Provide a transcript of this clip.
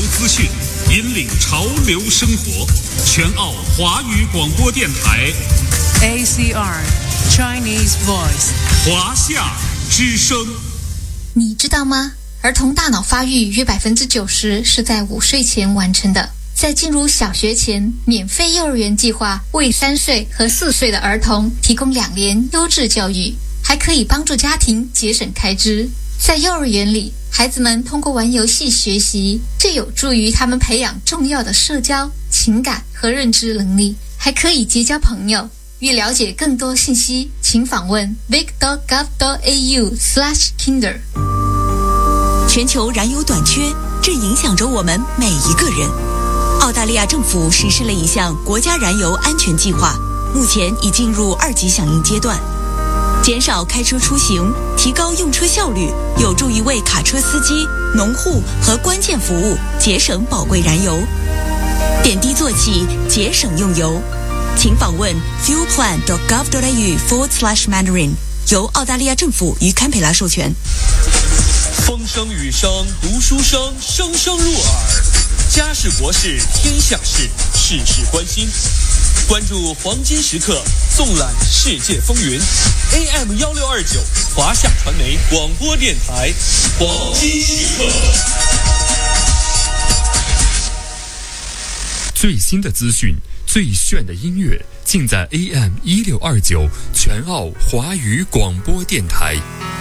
资讯，引领潮流生活。全澳华语广播电台 ACR Chinese Voice 华夏之声。 你知道吗？儿童大脑发育约90%是在5岁前完成的。在进入小学前，免费幼儿园计划为3岁和4岁的儿童提供2年优质教育，还可以帮助家庭节省开支。在幼儿园里，孩子们通过玩游戏学习，这有助于他们培养重要的社交、情感和认知能力，还可以结交朋友。欲了解更多信息，请访问 vic.gov.au/kinder。 全球燃油短缺正影响着我们每一个人。澳大利亚政府实施了一项国家燃油安全计划，目前已进入2级响应阶段。减少开车出行，提高用车效率，有助于为卡车司机、农户和关键服务节省宝贵燃油。点滴做起，节省用油。请访问 fuelplan.gov.au/Mandarin， 由澳大利亚政府与堪培拉授权。 风声雨声读书声，声声入耳。家事国事天下事，事事关心。关注黄金时刻，纵览世界风云。AM1629华夏传媒广播电台黄金时刻。 最新的资讯，最炫的音乐，尽在AM1629全澳华语广播电台。